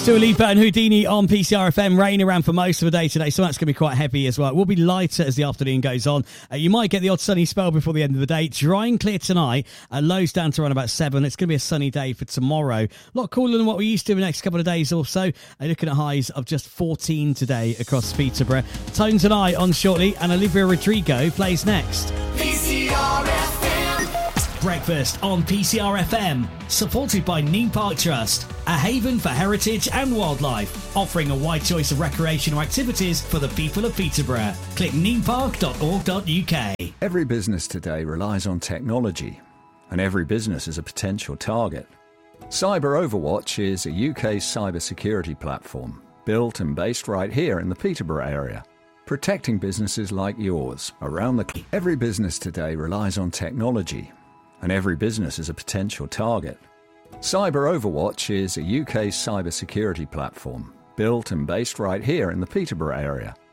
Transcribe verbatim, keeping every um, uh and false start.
Dua Lipa and Houdini on P C R F M. Rain around for most of the day today, so that's going to be quite heavy as well. It will be lighter as the afternoon goes on. Uh, you might get the odd sunny spell before the end of the day. Dry and clear tonight. Uh, lows down to around about seven. It's going to be a sunny day for tomorrow. A lot cooler than what we used to in the next couple of days or so. Uh, looking at highs of just fourteen today across Peterborough. Tones and I on shortly, and Olivia Rodrigo plays next. P C R F M. Breakfast on P C R F M, supported by Neem Park Trust, a haven for heritage and wildlife, offering a wide choice of recreational activities for the people of Peterborough. Click neem park dot org dot U K. Every business today relies on technology, and every business is a potential target. Cyber Overwatch is a U K cybersecurity platform, built and based right here in the Peterborough area, protecting businesses like yours around the... Every business today relies on technology, and every business is a potential target. Cyber Overwatch is a U K cybersecurity platform, built and based right here in the Peterborough area,